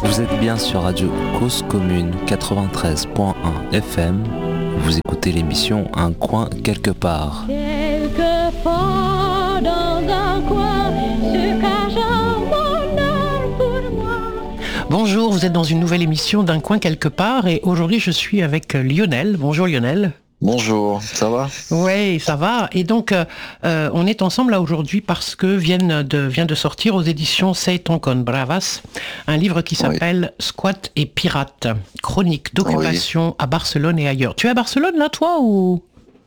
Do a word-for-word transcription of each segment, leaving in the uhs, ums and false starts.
Vous êtes bien sur Radio Cause Commune quatre-vingt-treize point un F M. Vous écoutez l'émission Un coin quelque part. Quelquefois dans un coin se cache un bonheur pour moi. Bonjour, vous êtes dans une nouvelle émission d'Un coin quelque part et aujourd'hui je suis avec Lionel. Bonjour Lionel. Bonjour, ça va ? Oui, ça va. Et donc, euh, euh, on est ensemble là aujourd'hui parce que viennent de, vient de sortir aux éditions Seiton con Bravas un livre qui s'appelle oui. Squat et Pirates, chronique d'occupation oui. à Barcelone et ailleurs. Tu es à Barcelone là, toi, ou ?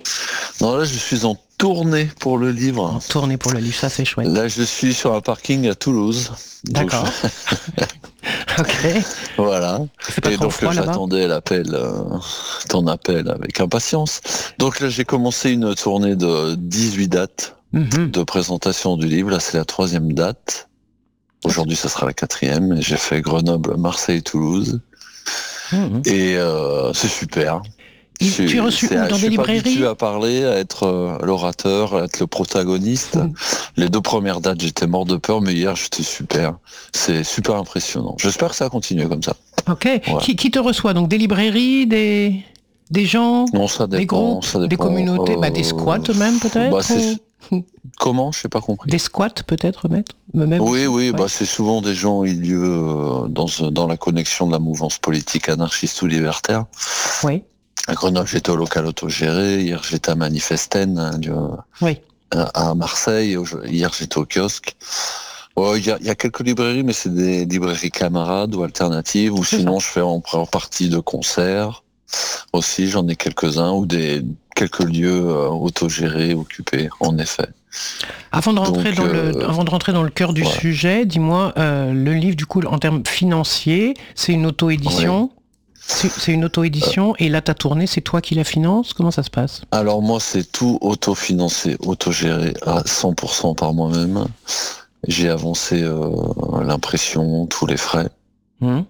Non, là, je suis en tournée pour le livre. En tournée pour le livre, ça c'est chouette. Là, je suis sur un parking à Toulouse. D'accord. Je... ok. Voilà. C'est pas et trop donc froid, j'attendais l'appel, euh, ton appel avec impatience. Donc là, j'ai commencé une tournée de dix-huit dates mm-hmm. de présentation du livre. Là, c'est la troisième date. Aujourd'hui, ça sera la quatrième. Et j'ai fait Grenoble, Marseille, Toulouse. Mm-hmm. Et euh, c'est super. Je, tu es reçu où, dans des librairies ? Je suis pas habitué à parler, à être euh, l'orateur, à être le protagoniste. Mmh. Les deux premières dates, j'étais mort de peur, mais hier, j'étais super. C'est super impressionnant. J'espère que ça va continuer comme ça. Ok. Voilà. Qui, qui te reçoit ? Donc des librairies, des, des gens, non, ça dépend, des groupes, ça dépend. des communautés, euh... bah, des squats même peut-être bah, c'est... ou... Comment ? Je n'ai pas compris. Des squats peut-être même Oui, aussi, oui, ouais. bah, c'est souvent des gens lieux euh, dans, dans la connexion de la mouvance politique anarchiste ou libertaire. Oui. À Grenoble, j'étais au local autogéré. Hier, j'étais à Manifesten, hein, du, oui. à Marseille. Hier, j'étais au kiosque. Il ouais, y, y a quelques librairies, mais c'est des librairies camarades ou alternatives. Ou sinon, je fais en partie de concerts. Aussi, j'en ai quelques-uns. Ou des quelques lieux euh, autogérés, occupés, en effet. Avant de rentrer, Donc, dans, euh, le, avant de rentrer dans le cœur du voilà. sujet, dis-moi, euh, le livre, du coup, en termes financiers, c'est une auto-édition ouais. C'est une auto-édition euh, et là ta tournée, c'est toi qui la finances ? Comment ça se passe ? Alors moi c'est tout auto-financé, auto-géré à cent pour cent par moi-même. J'ai avancé euh, l'impression, tous les frais mmh.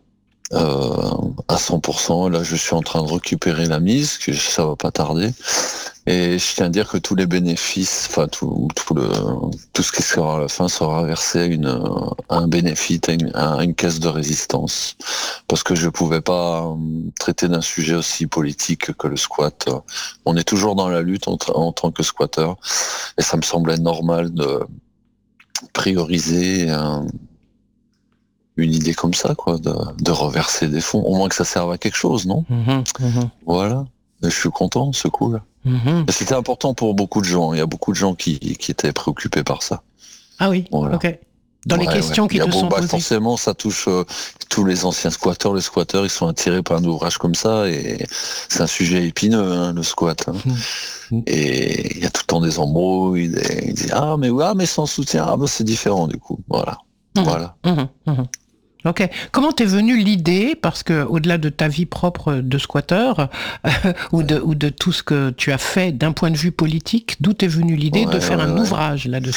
euh, à cent pour cent. Là je suis en train de récupérer la mise, que ça va pas tarder. Et je tiens à dire que tous les bénéfices, enfin tout, tout, le, tout ce qui sera à la fin sera versé à, une, à un bénéfice, à une, à une caisse de résistance. Parce que je ne pouvais pas traiter d'un sujet aussi politique que le squat. On est toujours dans la lutte en, en tant que squatteur. Et ça me semblait normal de prioriser un, une idée comme ça, quoi, de, de reverser des fonds. Au moins que ça serve à quelque chose, non ? mmh, mmh. Voilà. Et je suis content, c'est cool. Mmh. C'était important pour beaucoup de gens. Il y a beaucoup de gens qui, qui étaient préoccupés par ça. Ah oui, voilà. Ok. Dans ouais, les questions ouais. qui te bon, sont bah, posées. Forcément, ça touche euh, tous les anciens squatteurs. Les squatteurs, ils sont attirés par un ouvrage comme ça. Et c'est un sujet épineux, hein, le squat. Hein. Mmh. Et il y a tout le temps des embrouilles. Des... Ils disent, ah, mais, ah, mais sans soutien, ah, bah, c'est différent du coup. Voilà. Mmh. voilà. Mmh. Mmh. Ok. Comment t'es venue l'idée, parce que au-delà de ta vie propre de squatteur euh, ou de ou de tout ce que tu as fait d'un point de vue politique, d'où t'es venue l'idée ouais, de faire ouais, un ouais. ouvrage là-dessus ?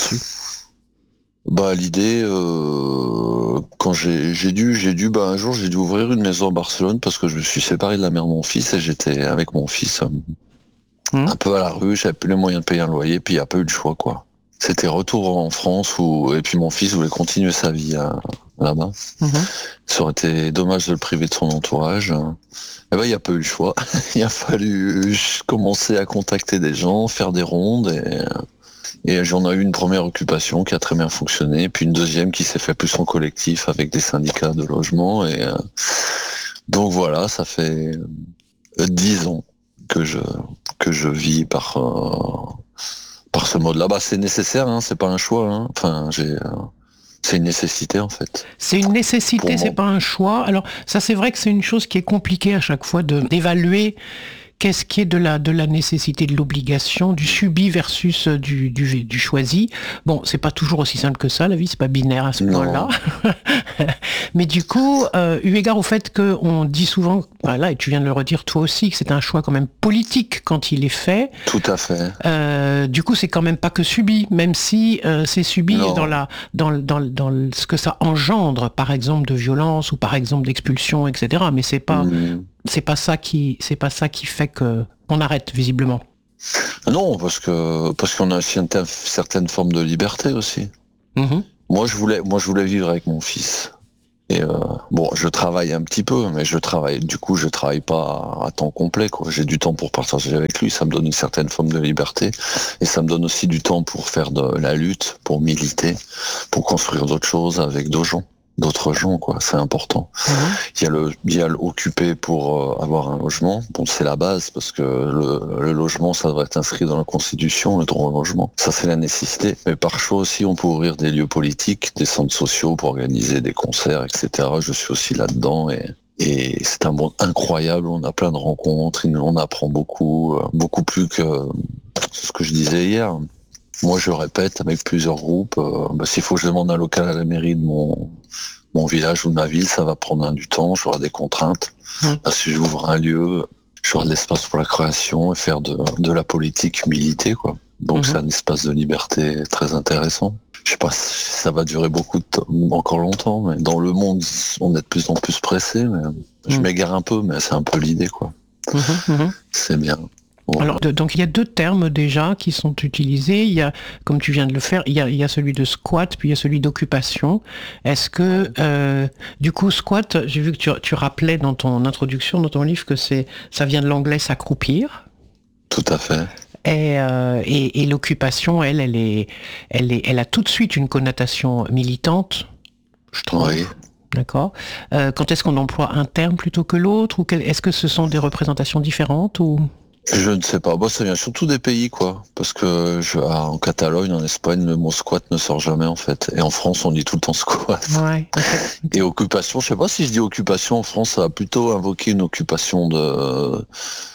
Bah l'idée, euh, quand j'ai j'ai dû j'ai dû bah un jour j'ai dû ouvrir une maison à Barcelone parce que je me suis séparé de la mère de mon fils et j'étais avec mon fils euh, mmh. un peu à la rue, j'avais plus les moyens de payer un loyer, puis il n'y a pas eu de choix quoi. C'était retour en France où et puis mon fils voulait continuer sa vie à, là-bas. Mmh. Ça aurait été dommage de le priver de son entourage. Et ben il n'y a pas eu le choix. Il a fallu commencer à contacter des gens, faire des rondes et, et j'en ai eu une première occupation qui a très bien fonctionné, puis une deuxième qui s'est fait plus en collectif avec des syndicats de logement et euh, donc voilà, ça fait dix ans que je que je vis par euh, par ce mode-là. Bah c'est nécessaire, hein, c'est pas un choix. Hein. Enfin j'ai euh, c'est une nécessité en fait. C'est une nécessité, c'est pas un choix. Alors ça c'est vrai que c'est une chose qui est compliquée à chaque fois de d'évaluer qu'est-ce qui est de la de la nécessité, de l'obligation, du subi versus du du, du choisi. Bon, c'est pas toujours aussi simple que ça, la vie, c'est pas binaire à ce point-là. Mais du coup, euh, eu égard au fait qu'on dit souvent, voilà, et tu viens de le redire toi aussi, que c'est un choix quand même politique quand il est fait. Tout à fait. Euh, du coup, c'est quand même pas que subi, même si euh, c'est subi non. dans la dans dans dans ce que ça engendre, par exemple de violence ou par exemple d'expulsion, et cetera. Mais c'est pas mmh. c'est pas ça qui c'est pas ça qui fait que on arrête visiblement. Non, parce que parce qu'on a une certaine forme de liberté aussi. Mmh. Moi, je voulais moi je voulais vivre avec mon fils. Et euh, bon, je travaille un petit peu, mais je travaille, du coup, je travaille pas à, à temps complet, quoi. J'ai du temps pour partager avec lui, ça me donne une certaine forme de liberté, et ça me donne aussi du temps pour faire de la lutte, pour militer, pour construire d'autres choses avec d'autres gens. d'autres gens, quoi. C'est important. Mmh. Il y a le, il y a l'occupé pour euh, avoir un logement. Bon, c'est la base parce que le, le logement, ça devrait être inscrit dans la Constitution, le droit au logement. Ça, c'est la nécessité. Mais par choix aussi, on peut ouvrir des lieux politiques, des centres sociaux pour organiser des concerts, et cetera. Je suis aussi là-dedans et Et c'est un monde incroyable, on a plein de rencontres, on apprend beaucoup, beaucoup plus que ce que je disais hier. Moi, je répète avec plusieurs groupes, euh, bah, s'il faut que je demande un local à la mairie de mon, mon village ou de ma ville, ça va prendre du temps, j'aurai des contraintes. Mmh. Là, si j'ouvre un lieu, j'aurai de l'espace pour la création et faire de, de la politique, militer, quoi. Donc mmh. c'est un espace de liberté très intéressant. Je sais pas si ça va durer beaucoup de temps, encore longtemps, mais dans le monde, on est de plus en plus pressé. Mais je mmh. m'égare un peu, mais c'est un peu l'idée, quoi. Mmh, mmh. C'est bien. Ouais. Alors, de, donc il y a deux termes déjà qui sont utilisés. Il y a, comme tu viens de le faire, il y a, il y a celui de squat, puis il y a celui d'occupation. Est-ce que, euh, du coup, squat, j'ai vu que tu, tu rappelais dans ton introduction, dans ton livre, que c'est, ça vient de l'anglais s'accroupir. Tout à fait. Et, euh, et, et l'occupation, elle, elle est, elle est, elle a tout de suite une connotation militante, je trouve. Oui. D'accord. Euh, quand est-ce qu'on emploie un terme plutôt que l'autre, ou quel, est-ce que ce sont des représentations différentes ou... Je ne sais pas. Bon, ça vient surtout des pays, quoi. Parce que je, ah, en Catalogne, en Espagne, le mot squat ne sort jamais, en fait. Et en France, on dit tout le temps squat. Ouais. Et occupation, je sais pas si je dis occupation en France, ça va plutôt invoquer une occupation de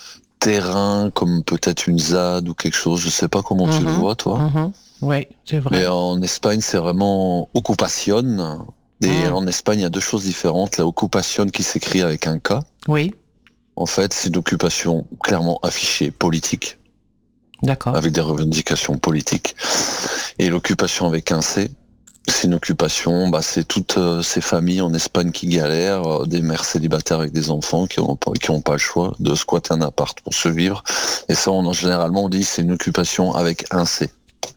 terrain, comme peut-être une Z A D ou quelque chose. Je sais pas comment mm-hmm. tu le vois, toi. Mm-hmm. Oui, c'est vrai. Mais en Espagne, c'est vraiment occupation. Et mm. en Espagne, il y a deux choses différentes. La occupation qui s'écrit avec un K. Oui. En fait, c'est une occupation clairement affichée politique. D'accord. Avec des revendications politiques. Et l'occupation avec un C, c'est une occupation, bah, c'est toutes euh, ces familles en Espagne qui galèrent, euh, des mères célibataires avec des enfants qui n'ont pas, qui ont pas le choix de squatter un appart pour se vivre. Et ça, on, généralement, on dit c'est une occupation avec un C.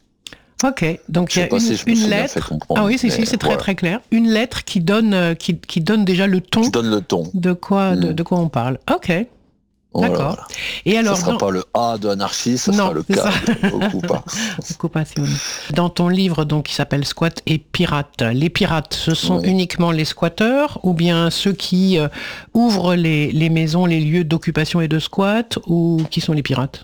Ok, donc il y a une, si une lettre. Ah oui, si, si, c'est très voilà. très clair. Une lettre qui donne, euh, qui, qui donne déjà le ton. Qui donne le ton. De quoi, mmh. de, de quoi on parle. Ok. Voilà, d'accord. Voilà. Et alors, ça sera dans... pas le A de anarchie, ça non, sera le K de occupation. Dans ton livre, donc, qui s'appelle Squat et Pirates, les pirates, ce sont oui. uniquement les squatteurs, ou bien ceux qui euh, ouvrent les, les maisons, les lieux d'occupation et de squat, ou qui sont les pirates?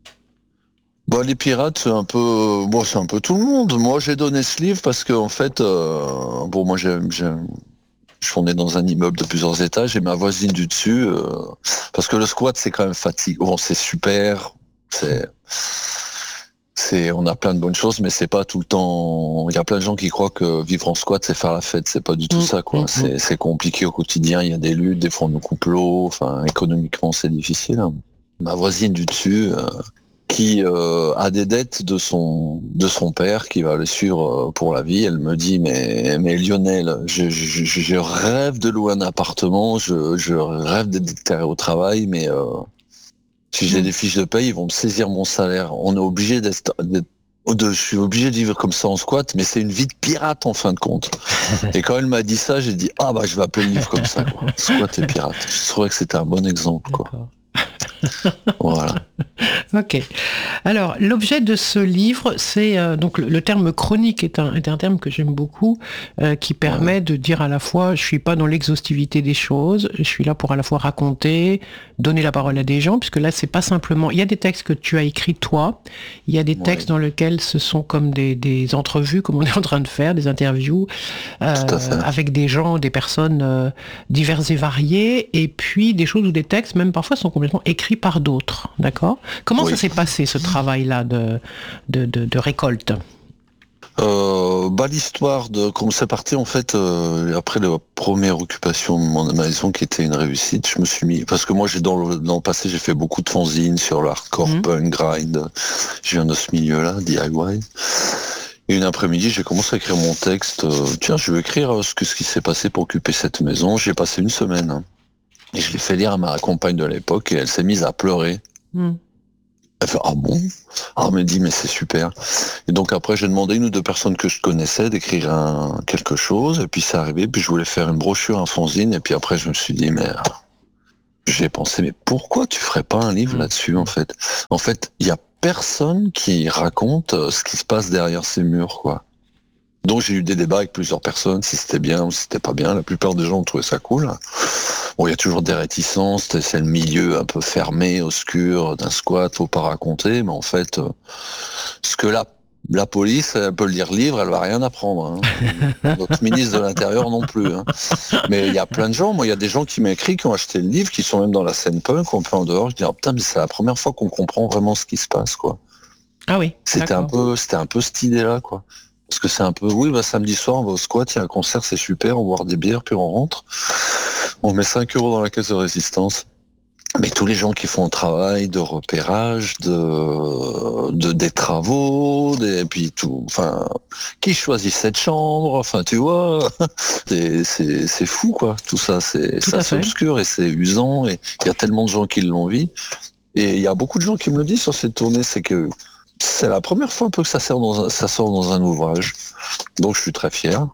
Bah, les pirates, c'est un peu, bon, c'est un peu tout le monde. Moi, j'ai donné ce livre parce que, en fait, euh, bon, moi, j'aime, j'aime, je suis dans un immeuble de plusieurs étages et ma voisine du dessus, euh, parce que le squat, c'est quand même fatigant. Bon, c'est super, c'est, c'est, on a plein de bonnes choses, mais c'est pas tout le temps. Il y a plein de gens qui croient que vivre en squat, c'est faire la fête. C'est pas du tout mmh, ça, quoi. Mmh. C'est, c'est compliqué au quotidien. Il y a des luttes, des fois on nous coupe l'eau. Enfin, économiquement, c'est difficile. Hein. Ma voisine du dessus. Euh, qui euh, a des dettes de son de son père qui va le suivre euh, pour la vie. Elle me dit mais mais Lionel, je, je, je rêve de louer un appartement, je, je rêve d'être déclaré au travail, mais euh, si j'ai des fiches de paye, ils vont me saisir mon salaire. On est obligé d'être, d'être de, je suis obligé de vivre comme ça en squat, mais c'est une vie de pirate en fin de compte. Et quand elle m'a dit ça, j'ai dit ah bah je vais appeler le livre comme ça, quoi. Squat et pirate. Je trouvais que c'était un bon exemple, quoi. Voilà. Ok. Alors, l'objet de ce livre, c'est euh, donc le, le terme chronique est un, est un terme que j'aime beaucoup, euh, qui permet ouais. de dire à la fois, je suis pas dans l'exhaustivité des choses, je suis là pour à la fois raconter, donner la parole à des gens, puisque là, c'est pas simplement. Il y a des textes que tu as écrits toi, il y a des textes ouais. dans lesquels ce sont comme des, des entrevues, comme on est en train de faire, des interviews euh, avec des gens, des personnes euh, diverses et variées, et puis des choses ou des textes, même parfois, sont complètement écrits par d'autres. D'accord ? Comment oui. ça s'est passé, ce travail-là de, de, de, de récolte ? euh, bah, L'histoire de comment c'est parti, en fait, euh, après la première occupation de mon maison, qui était une réussite, je me suis mis... Parce que moi, j'ai dans le, dans le passé, j'ai fait beaucoup de fanzines sur l'hardcore, mmh. punk, grind. Je viens de ce milieu-là, D I Y. Et une après-midi, j'ai commencé à écrire mon texte. Euh, tiens, je vais écrire ce, que, ce qui s'est passé pour occuper cette maison. J'ai passé une semaine. Et je l'ai fait lire à ma compagne de l'époque, et elle s'est mise à pleurer. Mmh. Elle fait, ah bon? Alors elle me dit, mais c'est super. Et donc après, j'ai demandé à une ou deux personnes que je connaissais d'écrire un, quelque chose, et puis c'est arrivé, puis je voulais faire une brochure, un fanzine, et puis après je me suis dit, mais j'ai pensé, mais pourquoi tu ferais pas un livre là-dessus, en fait? En fait, il y a personne qui raconte ce qui se passe derrière ces murs, quoi. Donc j'ai eu des débats avec plusieurs personnes, si c'était bien ou si c'était pas bien. La plupart des gens ont trouvé ça cool. Bon, il y a toujours des réticences, c'est le milieu un peu fermé, obscur d'un squat, faut pas raconter, mais en fait, ce que la, la police, elle peut lire livre, elle va rien apprendre. Hein. Notre ministre de l'Intérieur non plus. Hein. Mais il y a plein de gens, moi il y a des gens qui m'écrivent, qui ont acheté le livre, qui sont même dans la scène punk, on peut en dehors, je dis, oh, putain, mais c'est la première fois qu'on comprend vraiment ce qui se passe, quoi. Ah oui. C'était un peu, c'était un peu cette idée-là, quoi. Parce que c'est un peu, oui, bah, samedi soir, on va au squat, il y a un concert, c'est super, on boit des bières, puis on rentre. On met cinq euros dans la caisse de résistance. Mais tous les gens qui font le travail de repérage, de, de des travaux, des, et puis tout, enfin, qui choisit cette chambre, enfin, tu vois, c'est, c'est, c'est fou, quoi. Tout ça, c'est, tout ça, c'est obscur et c'est usant, et il y a tellement de gens qui l'ont vu. Et il y a beaucoup de gens qui me le disent sur cette tournée, c'est que c'est la première fois un peu que ça sort dans un, ça sort dans un ouvrage. Donc je suis très fier.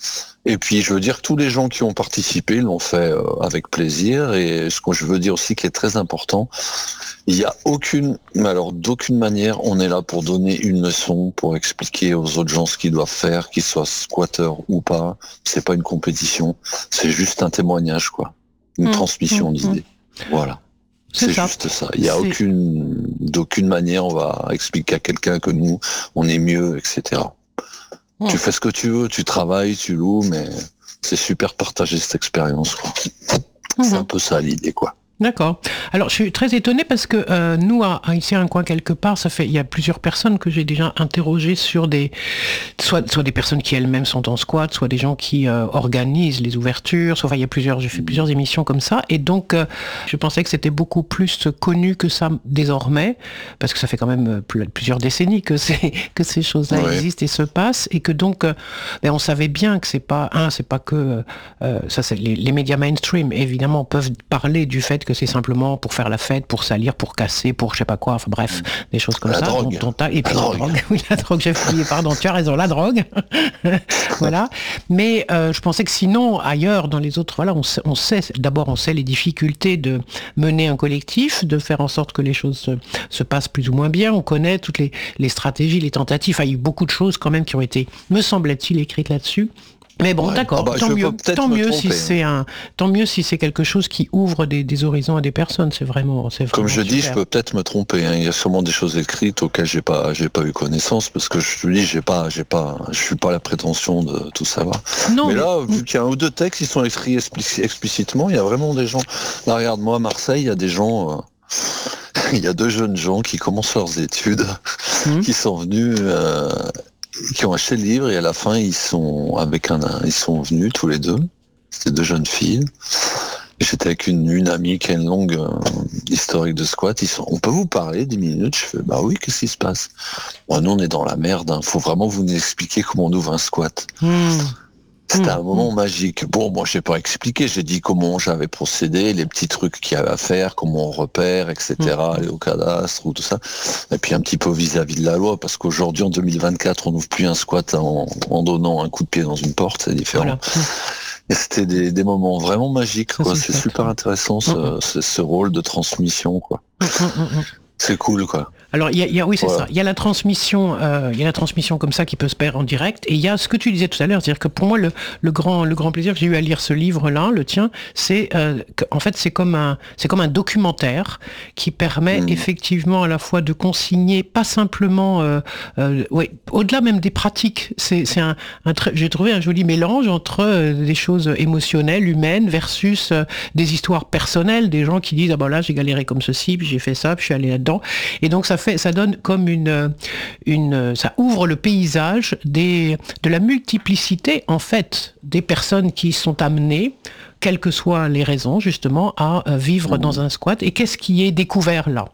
Et puis je veux dire que tous les gens qui ont participé l'ont fait euh, avec plaisir. Et ce que je veux dire aussi qui est très important, il n'y a aucune, mais alors d'aucune manière, on est là pour donner une leçon, pour expliquer aux autres gens ce qu'ils doivent faire, qu'ils soient squatteurs ou pas. C'est pas une compétition, c'est juste un témoignage, quoi. Une mmh, transmission mmh, d'idées. Mmh. Voilà. C'est, c'est juste ça. Il n'y a c'est... aucune, d'aucune manière on va expliquer à quelqu'un que nous, on est mieux, et cetera. Ouais. Tu fais ce que tu veux, tu travailles, tu loues, mais c'est super partager cette expérience, quoi. Mm-hmm. C'est un peu ça l'idée, quoi. D'accord. Alors, je suis très étonnée parce que euh, nous, à, à ici, à un coin quelque part, ça fait, il y a plusieurs personnes que j'ai déjà interrogées sur des, soit, soit des personnes qui elles-mêmes sont en squat, soit des gens qui euh, organisent les ouvertures, soit, enfin, il y a plusieurs, j'ai fait plusieurs émissions comme ça, et donc, euh, je pensais que c'était beaucoup plus connu que ça désormais, parce que ça fait quand même plus, plusieurs décennies que ces, que ces choses-là ouais. existent et se passent, et que donc, euh, ben, on savait bien que c'est pas, un, c'est pas que, euh, ça c'est les, les médias mainstream, évidemment, peuvent parler du fait que c'est simplement pour faire la fête, pour salir, pour casser, pour je sais pas quoi, enfin bref, des choses comme la ça. Drogue. Dont, dont et puis la, la drogue. drogue. Oui, la drogue, j'ai oublié, pardon, tu as raison, la drogue. Voilà. Mais euh, je pensais que sinon, ailleurs, dans les autres, voilà, on sait, on sait, d'abord, on sait les difficultés de mener un collectif, de faire en sorte que les choses se, se passent plus ou moins bien. On connaît toutes les, les stratégies, les tentatives. Enfin, il y a eu beaucoup de choses quand même qui ont été, me semble-t-il, écrites là-dessus. Mais bon, ouais. d'accord, ah bah, tant mieux, tant mieux tromper, si hein. c'est un, tant mieux si c'est quelque chose qui ouvre des, des horizons à des personnes. C'est vraiment, c'est vraiment comme je super. dis, je peux peut-être me tromper. Hein. Il y a sûrement des choses écrites auxquelles j'ai pas, j'ai pas eu connaissance parce que je te dis, j'ai pas, j'ai pas, je suis pas la prétention de tout savoir. Non, mais, mais là, vu qu'il y a un ou deux textes qui sont écrits explicitement, il y a vraiment des gens. Là, regarde, moi, à Marseille, il y a des gens. Euh... il y a deux jeunes gens qui commencent leurs études, mmh. qui sont venus. Euh... qui ont acheté le livre et à la fin ils sont avec un ils sont venus tous les deux, c'était deux jeunes filles, et j'étais avec une, une amie qui a une longue euh, historique de squat. Ils sont, on peut vous parler dix minutes? Je fais bah oui, qu'est-ce qui se passe? Bon, nous on est dans la merde, hein. Faut vraiment vous nous expliquer comment on ouvre un squat. mmh. C'était mmh. un moment mmh. magique. Bon, moi, je n'ai pas expliqué. J'ai dit comment j'avais procédé, les petits trucs qu'il y avait à faire, comment on repère, et cetera, mmh. aller au cadastre ou tout ça. Et puis un petit peu vis-à-vis de la loi, parce qu'aujourd'hui, en deux mille vingt-quatre, on n'ouvre plus un squat en, en donnant un coup de pied dans une porte, c'est différent. Voilà. Et c'était des, des moments vraiment magiques, quoi. C'est, c'est super intéressant, ce, mmh. ce, ce rôle de transmission, quoi. Mmh. C'est cool, quoi. Alors, il y a, il y a, oui, c'est voilà. ça. Il y a la transmission, euh, il y a la transmission comme ça qui peut se faire en direct. Et il y a ce que tu disais tout à l'heure, c'est-à-dire que pour moi, le, le grand, le grand plaisir que j'ai eu à lire ce livre-là, le tien, c'est, euh, en fait, c'est comme un, c'est comme un documentaire qui permet mmh. effectivement à la fois de consigner, pas simplement, euh, euh, ouais, au-delà même des pratiques. C'est, c'est un, un très, j'ai trouvé un joli mélange entre euh, des choses émotionnelles, humaines, versus euh, des histoires personnelles, des gens qui disent ah ben là j'ai galéré comme ceci, puis j'ai fait ça, puis je suis allé là-dedans. Et donc ça fait, ça donne comme une, une, ça ouvre le paysage des, de la multiplicité en fait des personnes qui sont amenées, quelles que soient les raisons justement, à vivre mmh. dans un squat. Et qu'est-ce qui est découvert là?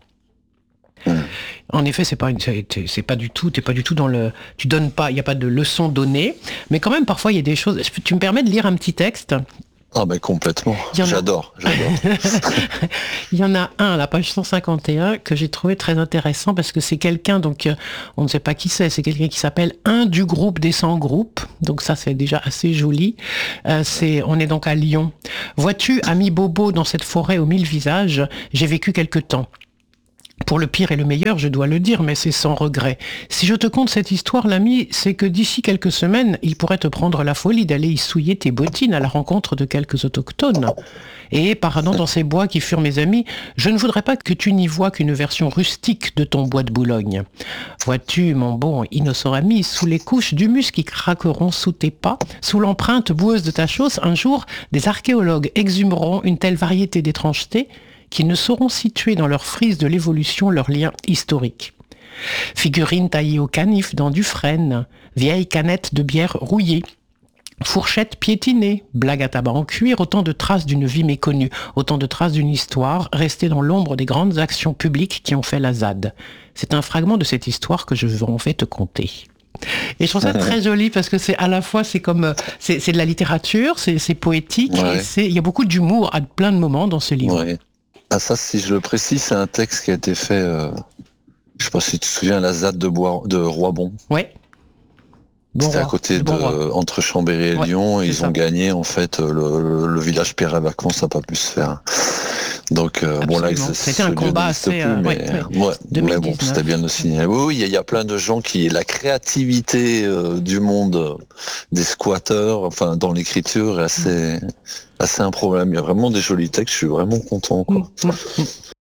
Mmh. En effet, c'est pas une, c'est, c'est pas du tout, t'es pas du tout dans le, tu donnes pas, il y a pas de leçon donnée, mais quand même parfois il y a des choses. Tu me permets de lire un petit texte Ah ben complètement, Il y en a- j'adore, j'adore. Il y en a un à la page cent cinquante et un que j'ai trouvé très intéressant parce que c'est quelqu'un, donc euh, on ne sait pas qui c'est, c'est quelqu'un qui s'appelle un du groupe des cent groupes, donc ça c'est déjà assez joli. Euh, c'est, on est donc à Lyon. Vois-tu, ami Bobo, dans cette forêt aux mille visages, j'ai vécu quelque temps. Pour le pire et le meilleur, je dois le dire, mais c'est sans regret. Si je te conte cette histoire, l'ami, c'est que d'ici quelques semaines, il pourrait te prendre la folie d'aller y souiller tes bottines à la rencontre de quelques autochtones. Et, paradant dans ces bois qui furent mes amis, je ne voudrais pas que tu n'y vois qu'une version rustique de ton bois de Boulogne. Vois-tu, mon bon innocent ami, sous les couches d'humus qui craqueront sous tes pas, sous l'empreinte boueuse de ta chausse, un jour, des archéologues exhumeront une telle variété d'étrangetés qui ne sauront situer dans leur frise de l'évolution leurs liens historiques. Figurines taillées au canif dans du frêne, vieilles canettes de bière rouillées, fourchettes piétinées, blagues à tabac en cuir, autant de traces d'une vie méconnue, autant de traces d'une histoire restée dans l'ombre des grandes actions publiques qui ont fait la Z A D. C'est un fragment de cette histoire que je veux en fait te conter. Et je trouve ça très joli parce que c'est à la fois c'est comme c'est, c'est de la littérature, c'est, c'est poétique, Ouais. et c'est, il y a beaucoup d'humour à plein de moments dans ce livre. Ouais. Ah ça, si je le précise, c'est un texte qui a été fait, euh, je sais pas si tu te souviens, la Z A D de, Bois, de Roibon. Ouais. Bon C'était à roi, côté le de, bon roi. entre Chambéry et Ouais, Lyon, et c'est ils ça. ont gagné, en fait, le, le, le village Pierre-et-Vacances n'a pas pu se faire. Donc, euh, bon, là, Absolument. c'est- C'était un ce lieu combat n'existe assez, plus, euh, mais, ouais, ouais. ouais, mais deux mille bon, dix-neuf. c'était bien de le signaler. Oui, oui, il y, a- il y a plein de gens qui, la créativité euh, du monde euh, des squatteurs, enfin, dans l'écriture est assez, assez improbable. Il y a vraiment des jolis textes, je suis vraiment content, quoi. Mm, mm.